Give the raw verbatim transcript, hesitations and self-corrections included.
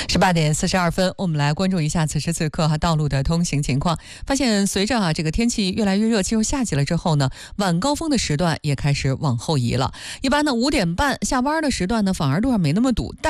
十八点四十二分，我们来关注一下此时此刻哈道路的通行情况。发现随着啊这个天气越来越热，进入夏季了之后呢，晚高峰的时段也开始往后移了。一般呢五点半下班的时段呢，反而路上没那么堵。